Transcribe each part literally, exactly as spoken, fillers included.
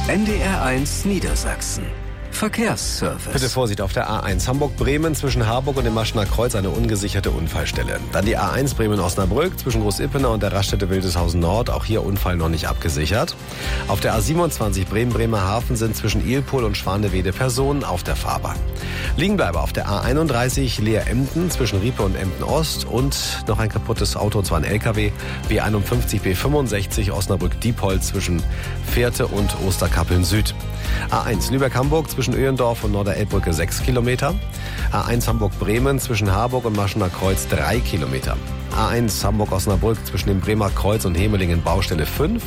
N D R eins Niedersachsen. Verkehrsservice. Bitte Vorsicht auf der A eins Hamburg-Bremen zwischen Harburg und dem Maschener Kreuz eine ungesicherte Unfallstelle. Dann die A eins Bremen-Osnabrück zwischen Groß-Ippener und der Raststätte Wildeshausen Nord. Auch hier Unfall noch nicht abgesichert. Auf der A siebenundzwanzig Bremen-Bremerhaven sind zwischen Ilpol und Schwanewede Personen auf der Fahrbahn. Liegenbleiber auf der A einunddreißig Leer-Emden zwischen Riepe und Emden-Ost und noch ein kaputtes Auto, und zwar ein L K W. B einundfünfzig B fünfundsechzig Osnabrück-Diepholz zwischen Fährte und Osterkappeln Süd. A eins Lübeck-Hamburg zwischen Öhendorf und Norderelbbrücke sechs Kilometer. A eins Hamburg-Bremen zwischen Harburg und Maschener Kreuz drei Kilometer. A eins Hamburg-Osnabrück zwischen dem Bremer Kreuz und Hemelingen Baustelle fünf.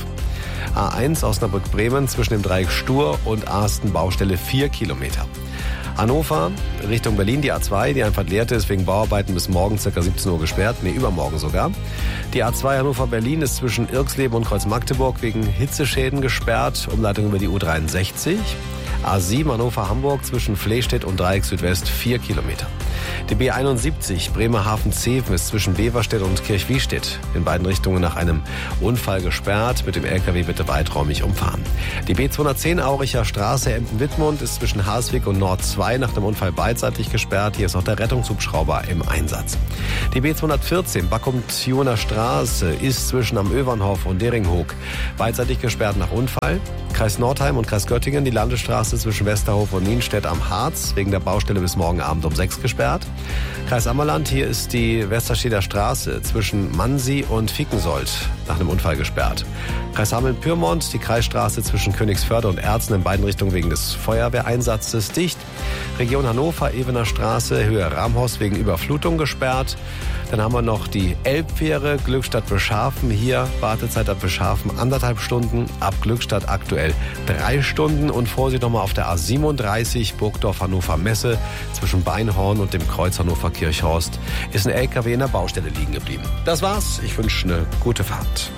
A eins Osnabrück-Bremen zwischen dem Dreieck Stur und Arsten Baustelle vier Kilometer. Hannover Richtung Berlin, die A zwei, die Einfahrt Lehrte ist wegen Bauarbeiten bis morgen ca. siebzehn Uhr gesperrt, nee, übermorgen sogar. Die A zwei Hannover-Berlin ist zwischen Irxleben und Kreuz-Magdeburg wegen Hitzeschäden gesperrt, Umleitung über die U dreiundsechzig. A sieben Hannover-Hamburg zwischen Flehstedt und Dreieck Südwest vier Kilometer. Die B einundsiebzig Bremerhaven-Zeven ist zwischen Beverstedt und Kirchwiestedt in beiden Richtungen nach einem Unfall gesperrt. Mit dem L K W bitte weiträumig umfahren. Die B zweihundertzehn Auricher Straße Emden-Wittmund ist zwischen Harswig und Nord zwei nach dem Unfall beidseitig gesperrt. Hier ist auch der Rettungshubschrauber im Einsatz. Die B zweihundertvierzehn Backum-Thioner Straße ist zwischen am Övernhof und Deringhoek beidseitig gesperrt nach Unfall. Kreis Nordheim und Kreis Göttingen die Landesstraße zwischen Westerhof und Nienstedt am Harz wegen der Baustelle bis morgen Abend um sechs gesperrt. Kreis Ammerland, hier ist die Westersteder Straße zwischen Mansi und Fickensold nach einem Unfall gesperrt. Kreis Hameln-Pyrmont, die Kreisstraße zwischen Königsförde und Erzen in beiden Richtungen wegen des Feuerwehreinsatzes dicht. Region Hannover, Evener Straße, Höhe Ramhorst wegen Überflutung gesperrt. Dann haben wir noch die Elbfähre Glückstadt-Bischhafen. Hier Wartezeit ab Bischhafen anderthalb Stunden, ab Glückstadt aktuell drei Stunden. Und Vorsicht nochmal auf der A siebenunddreißig Burgdorf-Hannover-Messe zwischen Beinhorn und dem Kreuz Hannover-Kirchhorst ist ein L K W in der Baustelle liegen geblieben. Das war's. Ich wünsche eine gute Fahrt.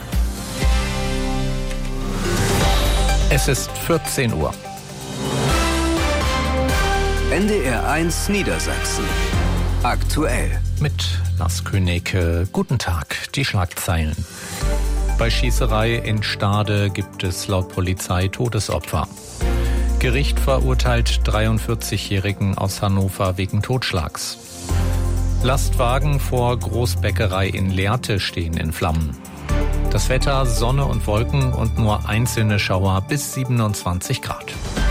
Es ist vierzehn Uhr. N D R eins Niedersachsen. Aktuell. Mit Lars König. Guten Tag. Die Schlagzeilen. Bei Schießerei in Stade gibt es laut Polizei Todesopfer. Gericht verurteilt dreiundvierzigjährigen aus Hannover wegen Totschlags. Lastwagen vor Großbäckerei in Lehrte stehen in Flammen. Das Wetter, Sonne und Wolken und nur einzelne Schauer bis siebenundzwanzig Grad.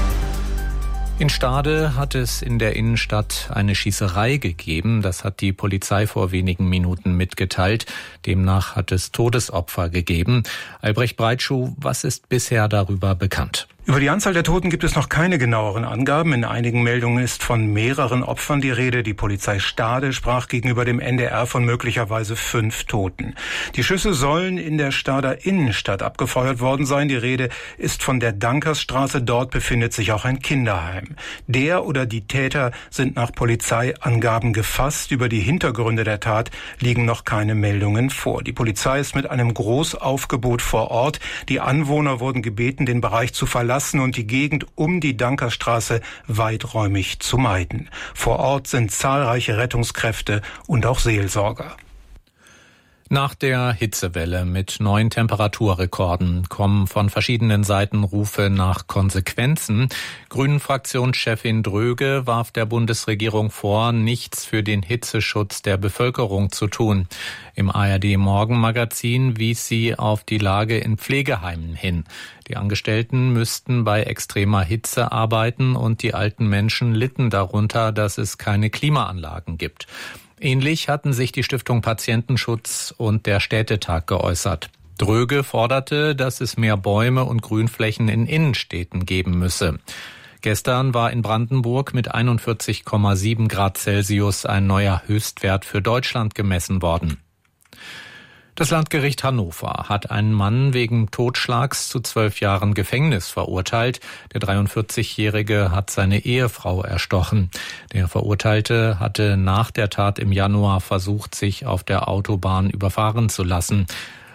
In Stade hat es in der Innenstadt eine Schießerei gegeben. Das hat die Polizei vor wenigen Minuten mitgeteilt. Demnach hat es Todesopfer gegeben. Albrecht Breitschuh, was ist bisher darüber bekannt? Über die Anzahl der Toten gibt es noch keine genaueren Angaben. In einigen Meldungen ist von mehreren Opfern die Rede. Die Polizei Stade sprach gegenüber dem N D R von möglicherweise fünf Toten. Die Schüsse sollen in der Stader Innenstadt abgefeuert worden sein. Die Rede ist von der Dankersstraße. Dort befindet sich auch ein Kinderheim. Der oder die Täter sind nach Polizeiangaben gefasst. Über die Hintergründe der Tat liegen noch keine Meldungen vor. Die Polizei ist mit einem Großaufgebot vor Ort. Die Anwohner wurden gebeten, den Bereich zu verlassen und die Gegend um die Dankerstraße weiträumig zu meiden. Vor Ort sind zahlreiche Rettungskräfte und auch Seelsorger. Nach der Hitzewelle mit neuen Temperaturrekorden kommen von verschiedenen Seiten Rufe nach Konsequenzen. Grünen-Fraktionschefin Dröge warf der Bundesregierung vor, nichts für den Hitzeschutz der Bevölkerung zu tun. Im A R D-Morgenmagazin wies sie auf die Lage in Pflegeheimen hin. Die Angestellten müssten bei extremer Hitze arbeiten und die alten Menschen litten darunter, dass es keine Klimaanlagen gibt. Ähnlich hatten sich die Stiftung Patientenschutz und der Städtetag geäußert. Dröge forderte, dass es mehr Bäume und Grünflächen in Innenstädten geben müsse. Gestern war in Brandenburg mit einundvierzig Komma sieben Grad Celsius ein neuer Höchstwert für Deutschland gemessen worden. Das Landgericht Hannover hat einen Mann wegen Totschlags zu zwölf Jahren Gefängnis verurteilt. Der dreiundvierzigjährige hat seine Ehefrau erstochen. Der Verurteilte hatte nach der Tat im Januar versucht, sich auf der Autobahn überfahren zu lassen.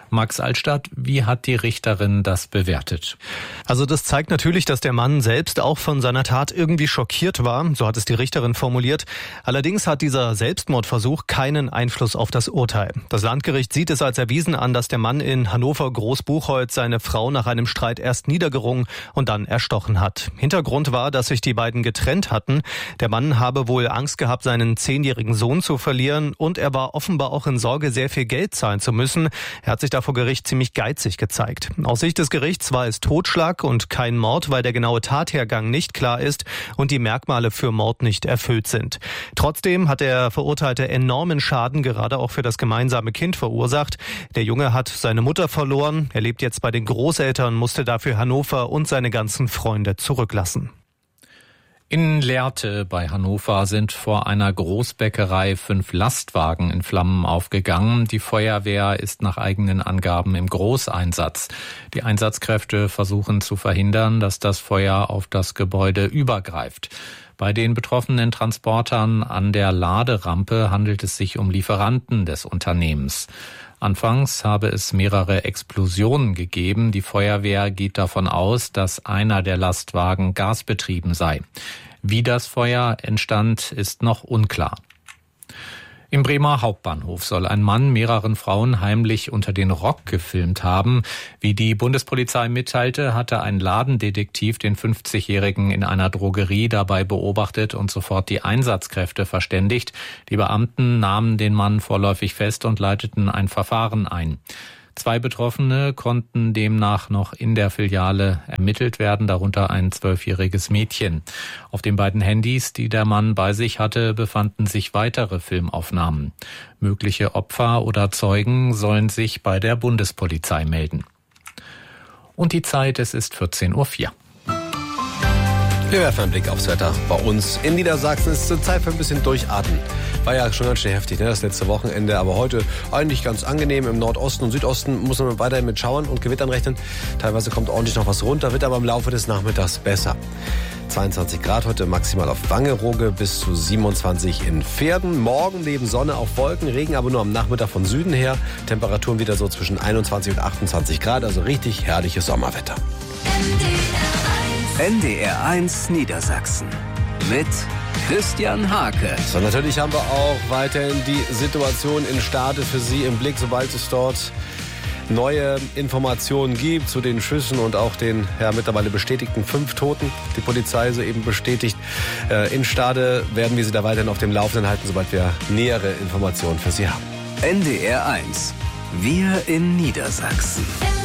Max Altstadt, wie hat die Richterin das bewertet? Also das zeigt natürlich, dass der Mann selbst auch von seiner Tat irgendwie schockiert war, so hat es die Richterin formuliert. Allerdings hat dieser Selbstmordversuch keinen Einfluss auf das Urteil. Das Landgericht sieht es als erwiesen an, dass der Mann in Hannover-Großbuchholz seine Frau nach einem Streit erst niedergerungen und dann erstochen hat. Hintergrund war, dass sich die beiden getrennt hatten. Der Mann habe wohl Angst gehabt, seinen zehnjährigen Sohn zu verlieren, und er war offenbar auch in Sorge, sehr viel Geld zahlen zu müssen. Er hat sich da vor Gericht ziemlich geizig gezeigt. Aus Sicht des Gerichts war es Totschlag und kein Mord, weil der genaue Tathergang nicht klar ist und die Merkmale für Mord nicht erfüllt sind. Trotzdem hat der Verurteilte enormen Schaden gerade auch für das gemeinsame Kind verursacht. Der Junge hat seine Mutter verloren. Er lebt jetzt bei den Großeltern, musste dafür Hannover und seine ganzen Freunde zurücklassen. In Lehrte bei Hannover sind vor einer Großbäckerei fünf Lastwagen in Flammen aufgegangen. Die Feuerwehr ist nach eigenen Angaben im Großeinsatz. Die Einsatzkräfte versuchen zu verhindern, dass das Feuer auf das Gebäude übergreift. Bei den betroffenen Transportern an der Laderampe handelt es sich um Lieferanten des Unternehmens. Anfangs habe es mehrere Explosionen gegeben. Die Feuerwehr geht davon aus, dass einer der Lastwagen gasbetrieben sei. Wie das Feuer entstand, ist noch unklar. Im Bremer Hauptbahnhof soll ein Mann mehreren Frauen heimlich unter den Rock gefilmt haben. Wie die Bundespolizei mitteilte, hatte ein Ladendetektiv den fünfzigjährigen in einer Drogerie dabei beobachtet und sofort die Einsatzkräfte verständigt. Die Beamten nahmen den Mann vorläufig fest und leiteten ein Verfahren ein. Zwei Betroffene konnten demnach noch in der Filiale ermittelt werden, darunter ein zwölfjähriges Mädchen. Auf den beiden Handys, die der Mann bei sich hatte, befanden sich weitere Filmaufnahmen. Mögliche Opfer oder Zeugen sollen sich bei der Bundespolizei melden. Und die Zeit, es ist vierzehn Uhr vier. Wir werfen einen Blick aufs Wetter. Bei uns in Niedersachsen ist es Zeit für ein bisschen Durchatmen. War ja schon ganz schön heftig, ne, das letzte Wochenende. Aber heute eigentlich ganz angenehm. Im Nordosten und Südosten muss man weiterhin mit Schauern und Gewittern rechnen. Teilweise kommt ordentlich noch was runter, wird aber im Laufe des Nachmittags besser. zweiundzwanzig Grad heute maximal auf Wangerooge, bis zu siebenundzwanzig in Verden. Morgen neben Sonne auf Wolken, Regen aber nur am Nachmittag von Süden her. Temperaturen wieder so zwischen einundzwanzig und achtundzwanzig Grad, also richtig herrliches Sommerwetter. N D R eins Niedersachsen mit Christian Hake. So, natürlich haben wir auch weiterhin die Situation in Stade für Sie im Blick, sobald es dort neue Informationen gibt zu den Schüssen und auch den ja, mittlerweile bestätigten fünf Toten. Die Polizei soeben bestätigt. Äh, in Stade werden wir Sie da weiterhin auf dem Laufenden halten, sobald wir nähere Informationen für Sie haben. N D R eins. Wir in Niedersachsen.